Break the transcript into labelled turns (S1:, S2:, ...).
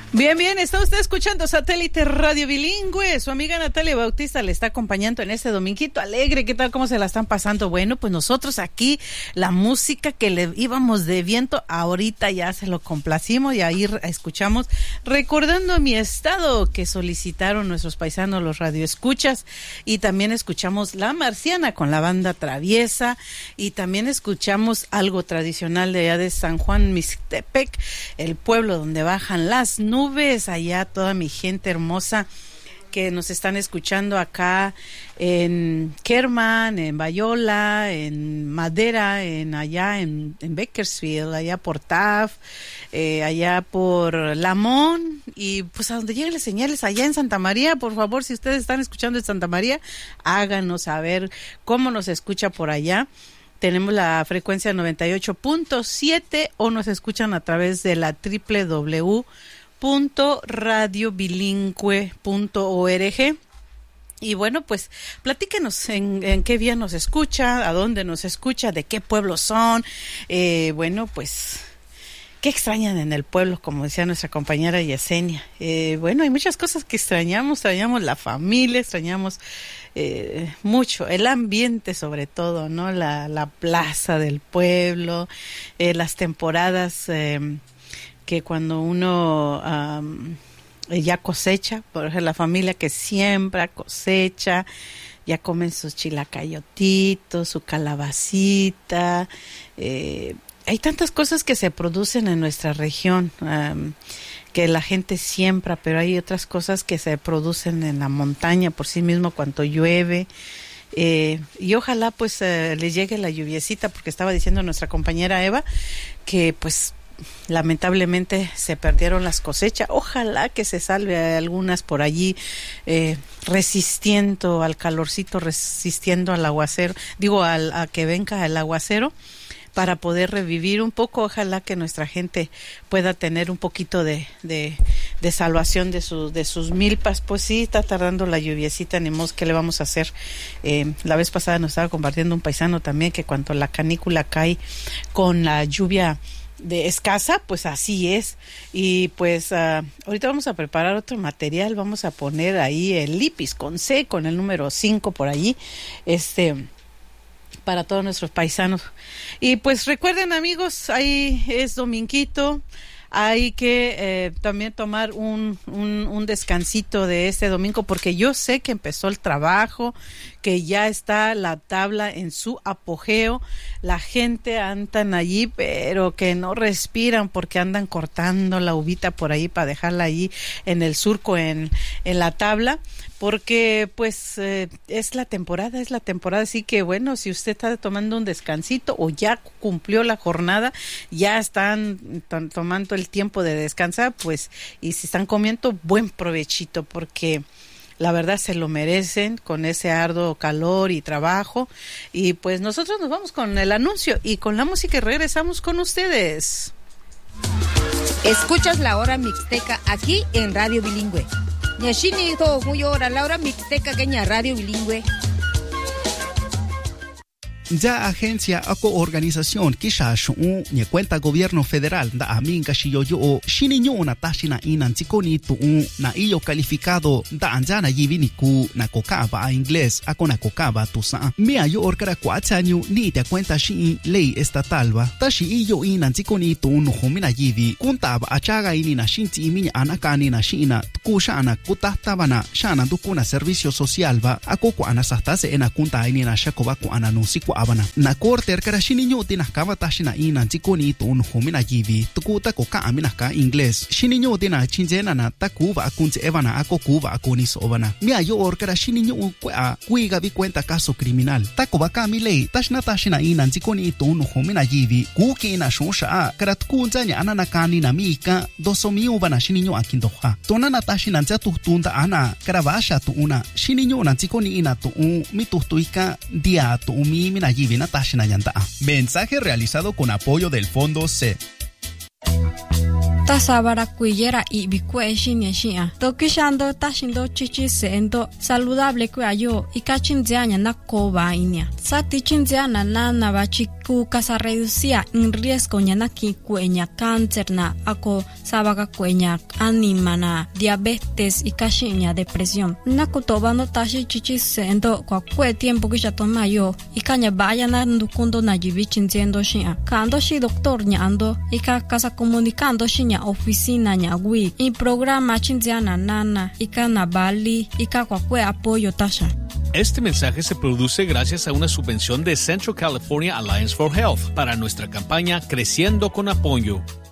S1: Bien, está usted escuchando Satélite Radio Bilingüe. Su amiga Natalia Bautista le está acompañando en este dominguito alegre. ¿Qué tal? ¿Cómo se la están pasando? Bueno, pues nosotros aquí, la música que le íbamos de viento, ahorita ya se lo complacimos y ahí escuchamos Recordando a mi estado, que solicitaron nuestros paisanos, los radioescuchas, y también escuchamos La Marciana con la banda Traviesa, y también escuchamos algo tradicional de allá de San Juan Mixtepec, el pueblo donde bajan las nubes. Allá toda mi gente hermosa que nos están escuchando acá en Kerman, en Bayola, en Madera, allá en Bakersfield, allá por Taft, allá por Lamont, y pues a donde lleguen las señales, allá en Santa María. Por favor, si ustedes están escuchando en Santa María, háganos saber cómo nos escucha por allá. Tenemos la frecuencia 98.7 o nos escuchan a través de la www.radiobilingüe.org. Y bueno, pues platíquenos en qué día nos escucha, a dónde nos escucha, de qué pueblo son. Bueno, pues qué extrañan en el pueblo, como decía nuestra compañera Yesenia. Bueno, hay muchas cosas que extrañamos la familia, extrañamos mucho, el ambiente sobre todo, ¿no? La plaza del pueblo, las temporadas que cuando uno ya cosecha, por ejemplo, la familia que siembra, cosecha, ya comen sus chilacayotitos, su calabacita, hay tantas cosas que se producen en nuestra región, que la gente siembra, pero hay otras cosas que se producen en la montaña por sí mismo cuando llueve. Y ojalá pues le llegue la lluviecita, porque estaba diciendo nuestra compañera Eva que pues lamentablemente se perdieron las cosechas. Ojalá que se salve algunas por allí, resistiendo al calorcito, resistiendo al aguacero, a que venga el aguacero, para poder revivir un poco. Ojalá que nuestra gente pueda tener un poquito de salvación de sus milpas. Pues sí, está tardando la lluviecita, ni modo, ¿qué le vamos a hacer? La vez pasada nos estaba compartiendo un paisano también que cuando la canícula cae con la lluvia de escasa, pues así es. Y pues ahorita vamos a preparar otro material, vamos a poner ahí el Lipis con C, con el número 5 por allí, para todos nuestros paisanos. Y pues recuerden, amigos, ahí es dominguito, hay que también tomar un descansito de este domingo, porque yo sé que empezó el trabajo, que ya está la tabla en su apogeo, la gente andan allí, pero que no respiran porque andan cortando la uvita por ahí para dejarla allí en el surco, en la tabla, porque pues es la temporada, así que bueno, si usted está tomando un descansito o ya cumplió la jornada, ya están tomando el tiempo de descansar, pues, y si están comiendo, buen provechito, porque la verdad se lo merecen con ese arduo calor y trabajo. Y pues nosotros nos vamos con el anuncio y con la música y regresamos con ustedes.
S2: Escuchas la hora mixteca aquí en Radio Bilingüe. Nyashini to hora la hora mixteca que Radio Bilingüe.
S3: Ya agencia o organización kisha shu ni cuenta gobierno federal da amin kashiyo yo shininyo na tashina inan chikoni tu na iyo calificado da anjana yivini ku na kokaba inglés ako na kokaba tu sa mi ayo orkara 4 años ni te cuenta shi ley estatal ba tashi iyo inan chikoni tu no homina yivi kuntaba achaga ini na shinti imi anakani na shina kushana kutahtabana shana dukuna servicio social ba ako ko anasastase ena kunta ini na shakoba ko ananusi abana na corte erkara shininyo tinakaba tashina ina chikoni to un homina yivi tukuta ko ka amina ka inglés shininyo tina chinjena na takuba akunche evana ako kuba akoni sobana mi ayo orkara shininyo kwa kuiga vi cuenta caso criminal takuba ka mi lei tashina ina chikoni to un homina yivi kuki na shosha karat kunjanya anana kani na mika dosomi ubana shininyo akindoha tonana tashina jatu tunda ana karavasha tu una shininyo na chikoni ina to mi tustuika dia to mi mina yivi na tashina yanta. Mensaje realizado con apoyo del Fondo C.
S4: Tasabara kuyera y bikue shinyashia. Tokishando tashindo chichi seendo saludable kuayo y kachinzianya na koba inia. Sati chinziana na nabachi ku casa reducia en riesgo ñanaki kueña cáncer na ako sabaga kueña anima na diabetes y kashiña depresión. Nakutobando tashi chichi sendo kwa kue tiempo que ya toma yo y kaña vaya na ndukundo na jibichin siendo shia. Kando shi doctor ñando y ka casa comunicando shiña oficina ña wi y programa chinziana nana y ka na bali y ka kwa kue apoyo tasha.
S5: Este mensaje se produce gracias a una subvención de Central California Alliance for Health para nuestra campaña Creciendo con Apoyo.